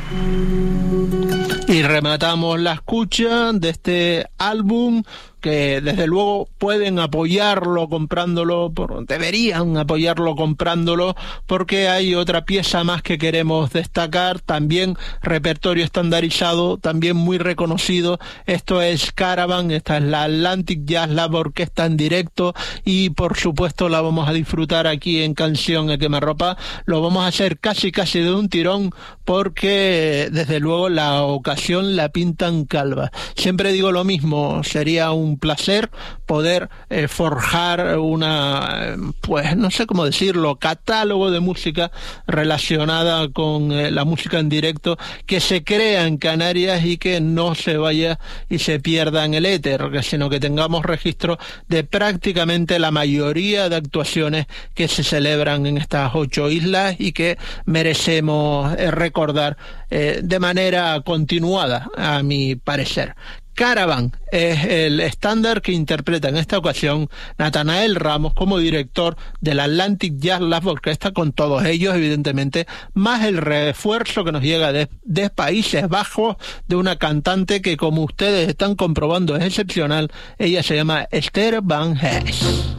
Y rematamos la escucha de este álbum, que desde luego pueden apoyarlo comprándolo, deberían apoyarlo comprándolo, porque hay otra pieza más que queremos destacar, también repertorio estandarizado, también muy reconocido. Esto es Caravan, esta es la Atlantic Jazz Lab Orquesta en directo, y por supuesto la vamos a disfrutar aquí en Canción a Quemarropa. Lo vamos a hacer casi de un tirón, porque desde luego la ocasión la pintan calva. Siempre digo lo mismo, sería un placer poder forjar una, pues no sé cómo decirlo, catálogo de música relacionada con la música en directo que se crea en Canarias y que no se vaya y se pierda en el éter, sino que tengamos registro de prácticamente la mayoría de actuaciones que se celebran en estas 8 islas y que merecemos recordar de manera continuada, a mi parecer. Caravan es el estándar que interpreta en esta ocasión Natanael Ramos como director del Atlantic Jazz Lab Orquesta, con todos ellos evidentemente, más el refuerzo que nos llega de Países Bajos, de una cantante que, como ustedes están comprobando, es excepcional. Ella se llama Esther Van Hees.